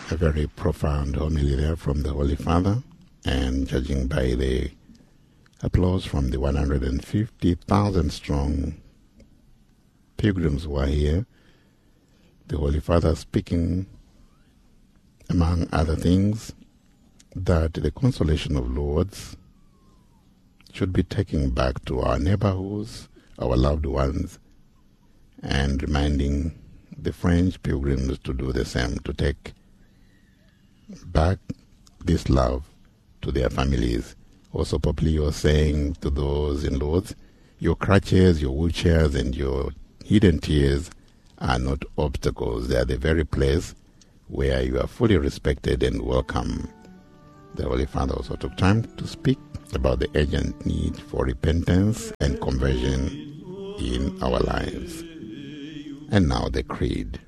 A very profound homily there from the Holy Father, and judging by the applause from the 150,000 strong pilgrims who are here, the Holy Father speaking, among other things, that the consolation of Lourdes should be taken back to our neighborhoods, our loved ones, and reminding the French pilgrims to do the same, to take back this love to their families. Also, Pope was saying to those in Lourdes, your crutches, your wheelchairs, and your hidden tears are not obstacles. They are the very place where you are fully respected and welcome. The Holy Father also took time to speak about the urgent need for repentance and conversion in our lives. And now the Creed.